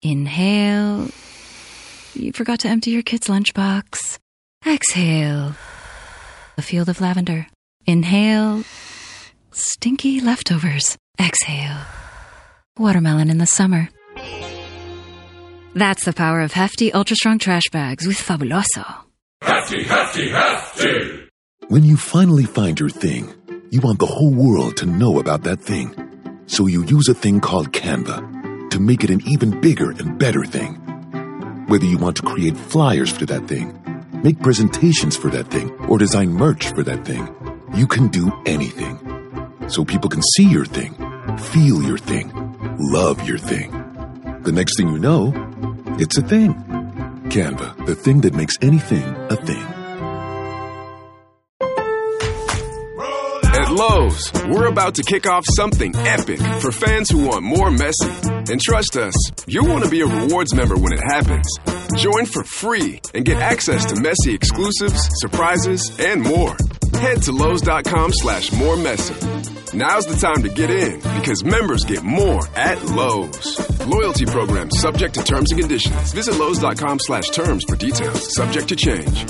Inhale. You forgot to empty your kid's lunchbox. Exhale. A field of lavender. Inhale. Stinky leftovers. Exhale. Watermelon in the summer. That's the power of hefty, ultra-strong trash bags with Fabuloso. Hefty, hefty, hefty! When you finally find your thing, you want the whole world to know about that thing. So you use a thing called Canva to make it an even bigger and better thing. Whether you want to create flyers for that thing, make presentations for that thing, or design merch for that thing, you can do anything. So people can see your thing, feel your thing, love your thing. The next thing you know, it's a thing. Canva, the thing that makes anything a thing. At Lowe's, we're about to kick off something epic for fans who want more Messi. And trust us, you'll want to be a rewards member when it happens. Join for free and get access to Messi exclusives, surprises, and more. Head to Lowe's.com/moremessy. Now's the time to get in because members get more at Lowe's. Loyalty program subject to terms and conditions. Visit Lowe's.com/terms for details. Subject to change.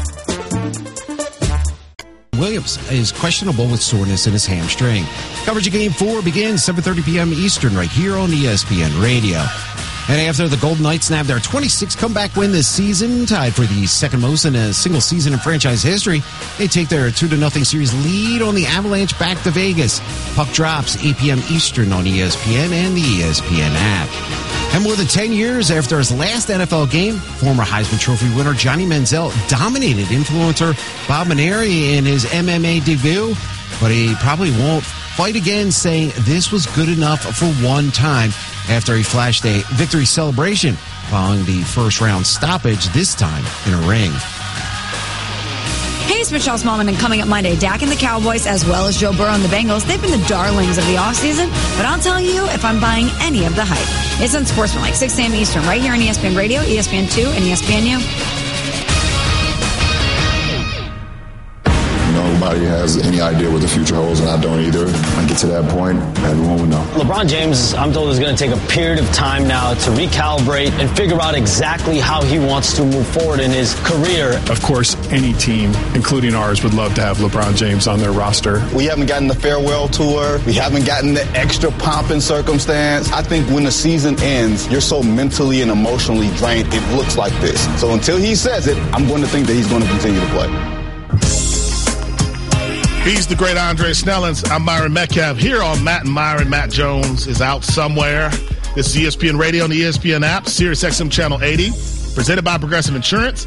Williams is questionable with soreness in his hamstring. Coverage of Game 4 begins 7:30 p.m. Eastern right here on ESPN Radio. And after the Golden Knights nabbed their 26th comeback win this season, tied for the second most in a single season in franchise history, they take their 2-0 series lead on the Avalanche back to Vegas. Puck drops 8 p.m. Eastern on ESPN and the ESPN app. And more than 10 years after his last NFL game, former Heisman Trophy winner Johnny Manziel dominated influencer Bob Maneri in his MMA debut, but he probably won't fight again, saying this was good enough for one time after he flashed a victory celebration following the first-round stoppage, this time in a ring. Hey, it's Michelle Smallman, and coming up Monday, Dak and the Cowboys, as well as Joe Burrow and the Bengals, they've been the darlings of the offseason, but I'll tell you if I'm buying any of the hype. It's on Sportsmanlike, 6 a.m. Eastern, right here on ESPN Radio, ESPN2, and ESPNU. Nobody has any idea what the future holds, and I don't either. When I get to that point, everyone will know. LeBron James, I'm told, is going to take a period of time now to recalibrate and figure out exactly how he wants to move forward in his career. Of course, any team, including ours, would love to have LeBron James on their roster. We haven't gotten the farewell tour. We haven't gotten the extra pomp and circumstance. I think when the season ends, you're so mentally and emotionally drained, it looks like this. So until he says it, I'm going to think that he's going to continue to play. He's the great Andre Snellens. I'm Myron Metcalf here on Matt and Myron. Matt Jones is out somewhere. This is ESPN Radio and the ESPN app, Sirius XM Channel 80, presented by Progressive Insurance.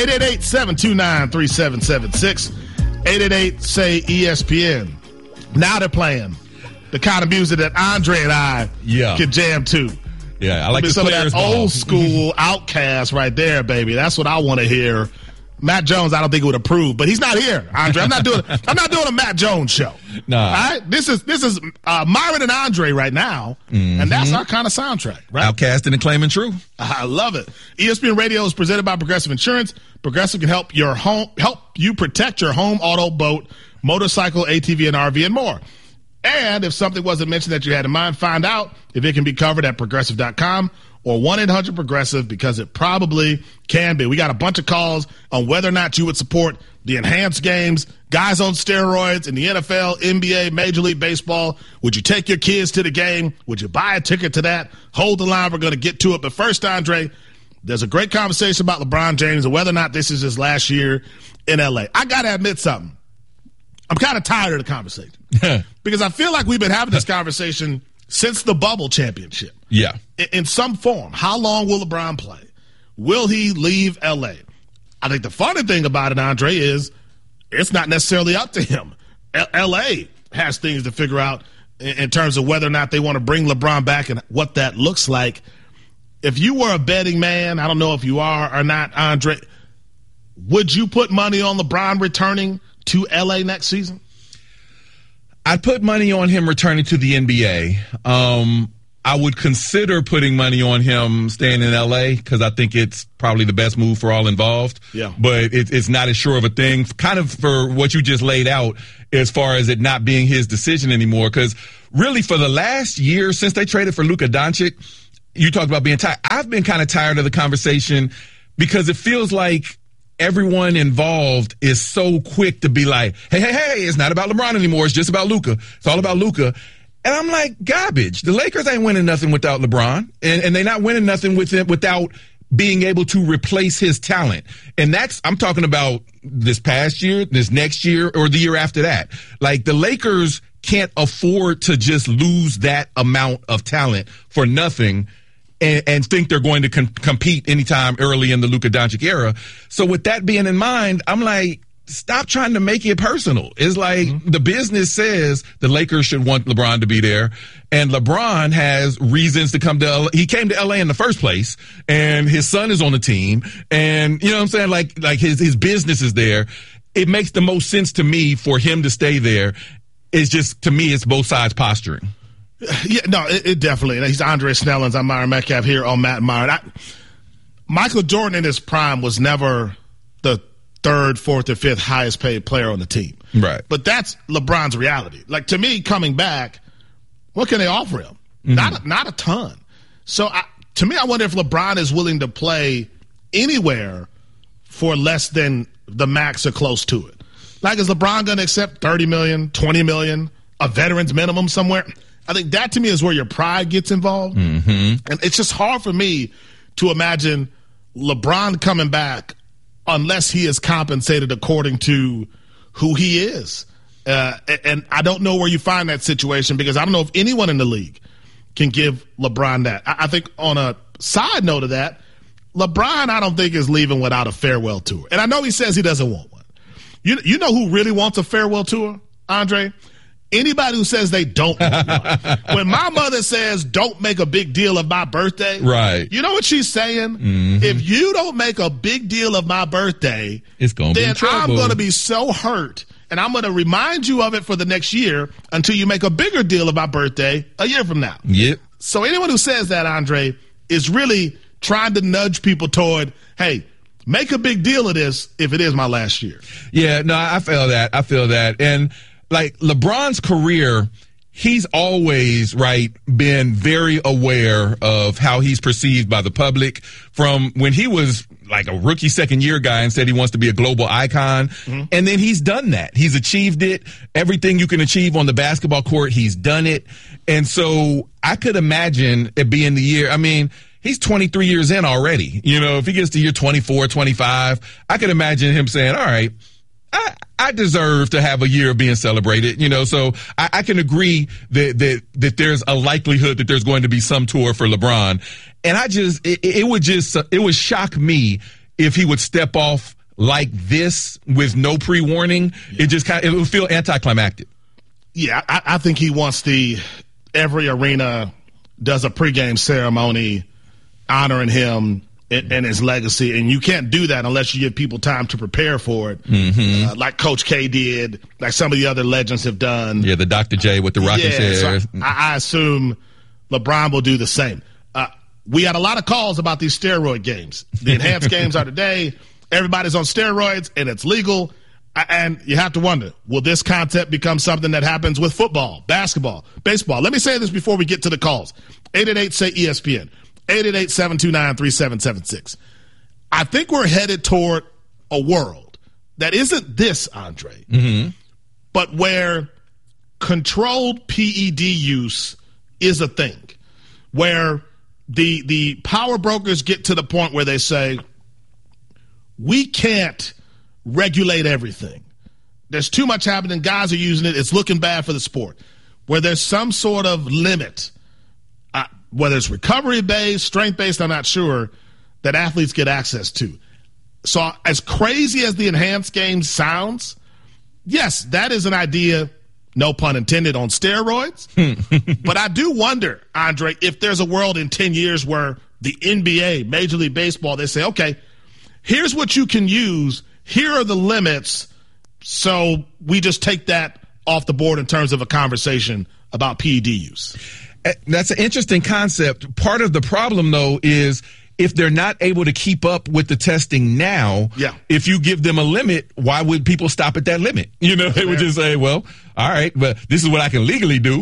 888-729-3776. 888-SAY-ESPN. Now they're playing the kind of music that Andre and I can jam to. Yeah, I like some of that old school Outkast right there, baby. That's what I want to hear. Matt Jones, I don't think would approve, but he's not here, Andre. I'm not doing a Matt Jones show. No. All right? This is Myron and Andre right now, and that's our kind of soundtrack, right? Outcasting and claiming true. I love it. ESPN Radio is presented by Progressive Insurance. Progressive can help you protect your home, auto, boat, motorcycle, ATV, and RV, and more. And if something wasn't mentioned that you had in mind, find out if it can be covered at Progressive.com. or 1-800-PROGRESSIVE, because it probably can be. We got a bunch of calls on whether or not you would support the enhanced games, guys on steroids in the NFL, NBA, Major League Baseball. Would you take your kids to the game? Would you buy a ticket to that? Hold the line. We're going to get to it. But first, Andre, there's a great conversation about LeBron James and whether or not this is his last year in L.A. I got to admit something. I'm kind of tired of the conversation because I feel like we've been having this conversation since the bubble championship. Yeah. In some form. How long will LeBron play? Will he leave L.A.? I think the funny thing about it, Andre, is it's not necessarily up to him. L.A. has things to figure out in terms of whether or not they want to bring LeBron back and what that looks like. If you were a betting man, I don't know if you are or not, Andre, would you put money on LeBron returning to L.A. next season? I'd put money on him returning to the NBA. I would consider putting money on him staying in L.A. because I think it's probably the best move for all involved. Yeah. But it's not as sure of a thing, kind of for what you just laid out as far as it not being his decision anymore. Because really for the last year since they traded for Luka Doncic, you talked about being tired. I've been kind of tired of the conversation because it feels like everyone involved is so quick to be like, hey, it's not about LeBron anymore. It's just about Luka. It's all about Luka. And I'm like, garbage. The Lakers ain't winning nothing without LeBron. And they're not winning nothing with him without being able to replace his talent. And I'm talking about this past year, this next year, or the year after that. Like, the Lakers can't afford to just lose that amount of talent for nothing and think they're going to compete anytime early in the Luka Doncic era. So with that being in mind, I'm like, stop trying to make it personal. It's like the business says the Lakers should want LeBron to be there, and LeBron has reasons to come to LA. He came to LA in the first place, and his son is on the team, and you know what I'm saying? Like his business is there. It makes the most sense to me for him to stay there. It's just, to me, it's both sides posturing. Yeah, no, it definitely. He's Andre Snellins. I'm Myron Metcalf here on Matt and Myron. Michael Jordan in his prime was never the third, fourth, or fifth highest paid player on the team. Right. But that's LeBron's reality. Like, to me, coming back, what can they offer him? Not a ton. So to me, I wonder if LeBron is willing to play anywhere for less than the max or close to it. Like, is LeBron going to accept $30 million, $20 million, a veteran's minimum somewhere? I think that, to me, is where your pride gets involved. And it's just hard for me to imagine LeBron coming back unless he is compensated according to who he is. And I don't know where you find that situation, because I don't know if anyone in the league can give LeBron that. I think, on a side note of that, LeBron, I don't think, is leaving without a farewell tour. And I know he says he doesn't want one. You know who really wants a farewell tour, Andre? Anybody who says they don't want one. When my mother says, don't make a big deal of my birthday, right? You know what she's saying? If you don't make a big deal of my birthday, it's gonna be then trouble. I'm going to be so hurt, and I'm going to remind you of it for the next year until you make a bigger deal of my birthday a year from now. Yep. So anyone who says that, Andre, is really trying to nudge people toward, hey, make a big deal of this if it is my last year. Yeah, no, I feel that. And like, LeBron's career, he's always, been very aware of how he's perceived by the public, from when he was like a rookie second-year guy and said he wants to be a global icon. And then he's done that. He's achieved it. Everything you can achieve on the basketball court, he's done it. And so I could imagine it being the year. I mean, he's 23 years in already. You know, if he gets to year 24, 25, I could imagine him saying, all right, I deserve to have a year of being celebrated, you know, so I can agree that there's a likelihood that there's going to be some tour for LeBron. And it would shock me if he would step off like this with no pre-warning. Yeah. It would feel anticlimactic. Yeah, I think he wants every arena does a pregame ceremony honoring him and his legacy, and you can't do that unless you give people time to prepare for it, like Coach K did, like some of the other legends have done. Yeah, the Dr. J with the Rockets hair. So I assume LeBron will do the same. We had a lot of calls about these steroid games. The enhanced games are today. Everybody's on steroids, and it's legal. And you have to wonder, will this concept become something that happens with football, basketball, baseball? Let me say this before we get to the calls. 888-SAY-ESPN. 888-729-3776. I think we're headed toward a world that isn't this, Andre, but where controlled PED use is a thing, where the power brokers get to the point where they say, we can't regulate everything. There's too much happening. Guys are using it. It's looking bad for the sport. Where there's some sort of limit, whether it's recovery-based, strength-based, I'm not sure, that athletes get access to. So as crazy as the enhanced game sounds, yes, that is an idea, no pun intended, on steroids. But I do wonder, Andre, if there's a world in 10 years where the NBA, Major League Baseball, they say, okay, here's what you can use, here are the limits, so we just take that off the board in terms of a conversation about PED use. That's an interesting concept. Part of the problem, though, is if they're not able to keep up with the testing now, if you give them a limit, why would people stop at that limit? You know, they would just say, well, all right, but this is what I can legally do.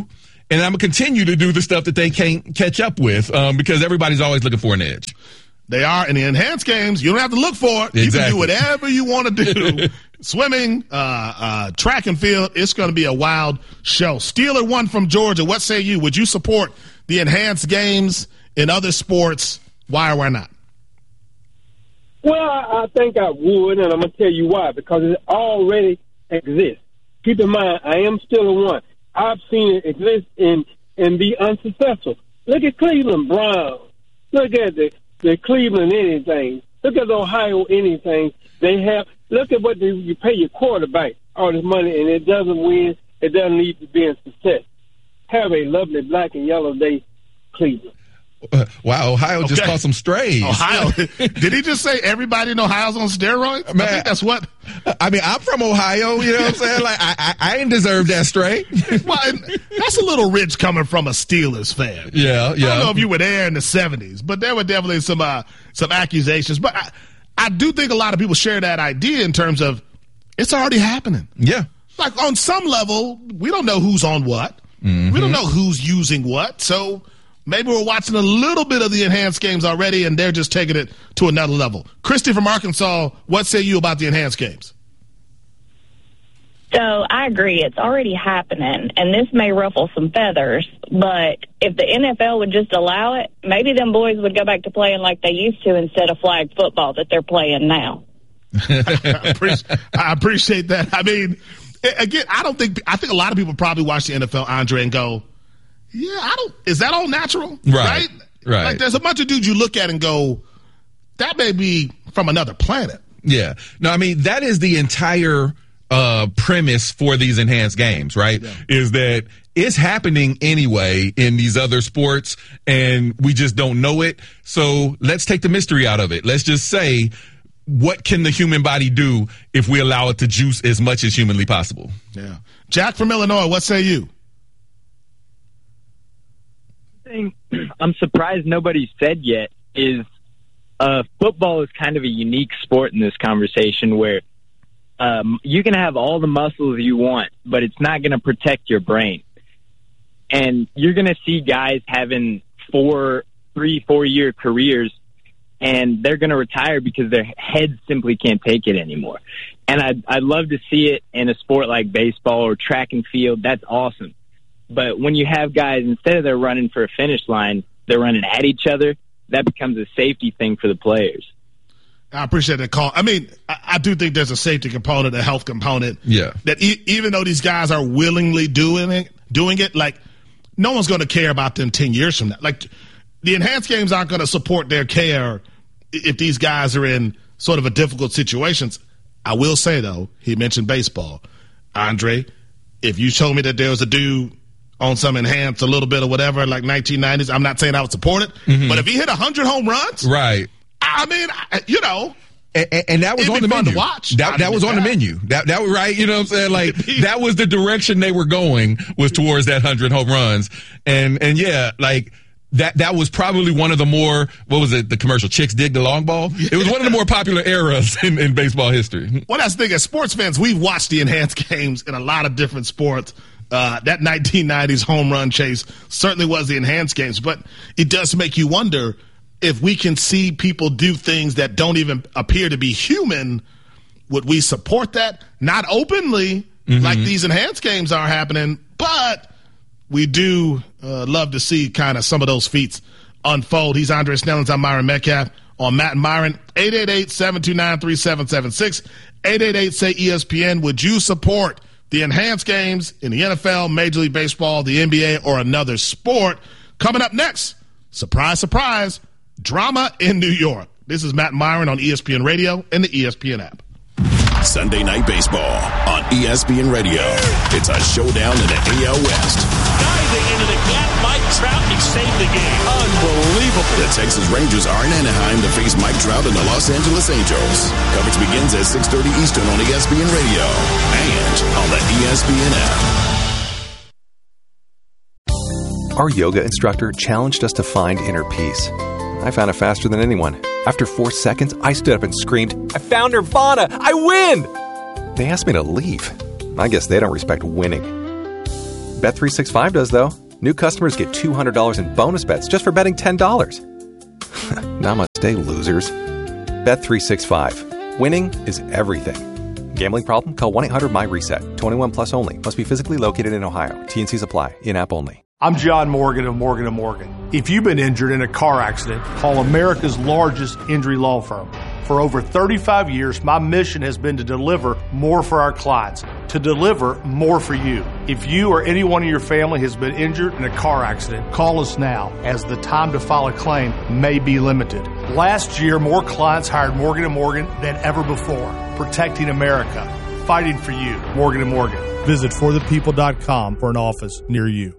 And I'm going to continue to do the stuff that they can't catch up with because everybody's always looking for an edge. They are. In the enhanced games, you don't have to look for it. Exactly. You can do whatever you want to do. Swimming, track and field, it's going to be a wild show. Steeler 1 from Georgia. What say you? Would you support the enhanced games in other sports? Why or why not? Well, I think I would, and I'm going to tell you why. Because it already exists. Keep in mind, I am still a one. I've seen it exist and be unsuccessful. Look at Cleveland Browns. Look at the Cleveland anything. Look at the Ohio anything. They have. Look at what you pay your quarterback all this money, and it doesn't win. It doesn't lead to being success. Have a lovely black and yellow day, Cleveland. Wow, Ohio just caught some strays. Ohio. Did he just say everybody in Ohio's on steroids? Man, I think that's what. I mean, I'm from Ohio, you know what I'm saying? Like, I ain't deserve that stray. Well, that's a little rich coming from a Steelers fan. Yeah. I don't know if you were there in the 70s, but there were definitely some accusations. But I do think a lot of people share that idea in terms of it's already happening. Yeah. Like, on some level, we don't know who's on what. Mm-hmm. We don't know who's using what. So maybe we're watching a little bit of the enhanced games already, and they're just taking it to another level. Christy from Arkansas, what say you about the enhanced games? So I agree. It's already happening, and this may ruffle some feathers, but if the NFL would just allow it, maybe them boys would go back to playing like they used to instead of flag football that they're playing now. I appreciate that. I mean, again, I think a lot of people probably watch the NFL, Andre, and go, yeah, is that all natural? Right. Like, there's a bunch of dudes you look at and go, that may be from another planet. Yeah. No, I mean, that is the entire premise for these enhanced games, right? Yeah. Is that it's happening anyway in these other sports, and we just don't know it. So let's take the mystery out of it. Let's just say, what can the human body do if we allow it to juice as much as humanly possible? Yeah. Jack from Illinois, what say you? I'm surprised nobody said yet is football is kind of a unique sport in this conversation where you can have all the muscles you want, but it's not going to protect your brain. And you're going to see guys having 4-4-year careers, and they're going to retire because their heads simply can't take it anymore. And I'd love to see it in a sport like baseball or track and field. That's awesome. But when you have guys, instead of they're running for a finish line, they're running at each other, that becomes a safety thing for the players. I appreciate that call. I mean, I do think there's a safety component, a health component. Yeah. That even though these guys are willingly doing it, like, no one's going to care about them 10 years from now. Like, the enhanced games aren't going to support their care if these guys are in sort of a difficult situations. I will say, though, he mentioned baseball. Andre, if you told me that there was a dude on some enhanced a little bit or whatever, like 1990s, I'm not saying I would support it, but if he hit 100 home runs, right? I mean, you know, and that was on the menu. To watch. That was on the menu. That was right. You know what I'm saying? Like, that was the direction they were going, was towards that 100 home runs, and yeah, like. That was probably one of the more, what was it, the commercial, Chicks Dig the Long Ball? It was one of the more popular eras in baseball history. Well, that's the thing. As sports fans, we've watched the enhanced games in a lot of different sports. That 1990s home run chase certainly was the enhanced games. But it does make you wonder if we can see people do things that don't even appear to be human. Would we support that? Not openly, like these enhanced games are happening, but we do love to see kind of some of those feats unfold. He's Andre Snellings. I'm Myron Metcalf on Matt and Myron. 888-729-3776. 888-SAY-ESPN. Would you support the enhanced games in the NFL, Major League Baseball, the NBA, or another sport? Coming up next, surprise, surprise, drama in New York. This is Matt and Myron on ESPN Radio and the ESPN app. Sunday Night Baseball on ESPN Radio. It's a showdown in the AL West. Diving into the gap, Mike Trout, he saved the game. Unbelievable. The Texas Rangers are in Anaheim to face Mike Trout and the Los Angeles Angels. Coverage begins at 6:30 Eastern on ESPN Radio and on the ESPN app. Our yoga instructor challenged us to find inner peace. I found it faster than anyone. After 4 seconds, I stood up and screamed, "I found Nirvana! I win!" They asked me to leave. I guess they don't respect winning. Bet365 does, though. New customers get $200 in bonus bets just for betting $10. Namaste, losers. Bet365. Winning is everything. Gambling problem? Call 1-800-MY-RESET. 21 plus only. Must be physically located in Ohio. T&Cs apply. In-app only. I'm John Morgan of Morgan & Morgan. If you've been injured in a car accident, call America's largest injury law firm. For over 35 years, my mission has been to deliver more for our clients, to deliver more for you. If you or anyone in your family has been injured in a car accident, call us now, as the time to file a claim may be limited. Last year, more clients hired Morgan & Morgan than ever before, protecting America, fighting for you. Morgan & Morgan. Visit forthepeople.com for an office near you.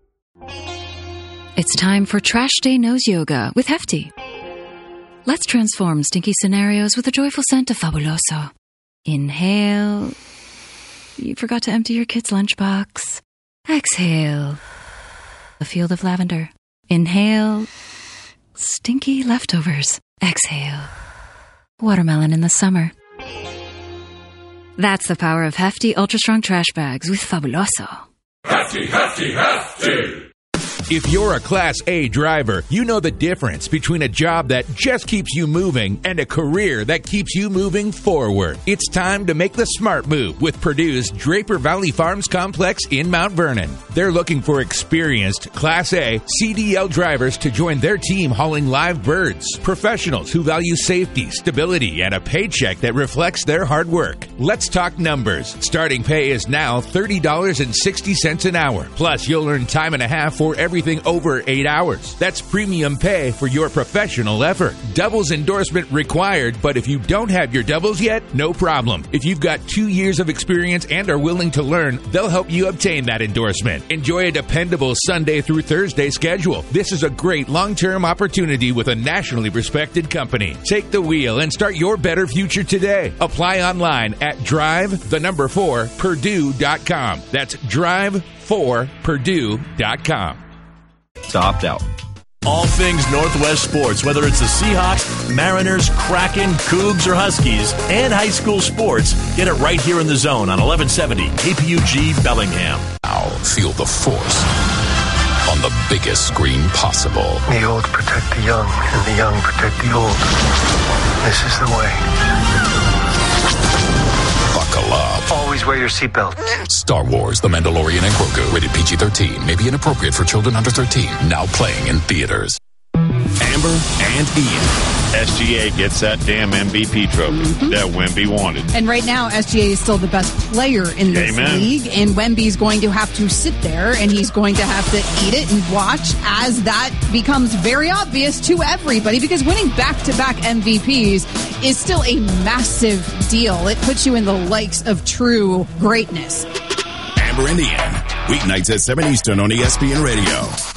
It's time for Trash Day Nose Yoga with Hefty. Let's transform stinky scenarios with the joyful scent of Fabuloso. Inhale. You forgot to empty your kid's lunchbox. Exhale. A field of lavender. Inhale. Stinky leftovers. Exhale. Watermelon in the summer. That's the power of Hefty Ultra Strong Trash Bags with Fabuloso. Hefty, hefty, hefty. If you're a Class A driver, you know the difference between a job that just keeps you moving and a career that keeps you moving forward. It's time to make the smart move with Purdue's Draper Valley Farms Complex in Mount Vernon. They're looking for experienced Class A CDL drivers to join their team hauling live birds. Professionals who value safety, stability, and a paycheck that reflects their hard work. Let's talk numbers. Starting pay is now $30.60 an hour. Plus, you'll earn time and a half for everything over 8 hours. That's premium pay for your professional effort. Doubles endorsement required, but if you don't have your doubles yet, no problem. If you've got 2 years of experience and are willing to learn, they'll help you obtain that endorsement. Enjoy a dependable Sunday through Thursday schedule. This is a great long-term opportunity with a nationally respected company. Take the wheel and start your better future today. Apply online at drive4purdue.com. That's drive4purdue.com. To opt out. All things Northwest sports, whether it's the Seahawks, Mariners, Kraken, Cougs, or Huskies, and high school sports, get it right here in the zone on 1170 KPUG Bellingham. Now feel the force on the biggest screen possible. The old protect the young, and the young protect the old. This is the way. Buckle up. Always wear your seatbelt. Star Wars, The Mandalorian and Grogu. Rated PG-13. May be inappropriate for children under 13. Now playing in theaters. Amber and Ian. SGA gets that damn MVP trophy that Wemby wanted. And right now, SGA is still the best player in this league, and Wemby's going to have to sit there, and he's going to have to eat it and watch as that becomes very obvious to everybody, because winning back-to-back MVPs is still a massive deal. It puts you in the likes of true greatness. Amber and Ian. Weeknights at 7 Eastern on ESPN Radio.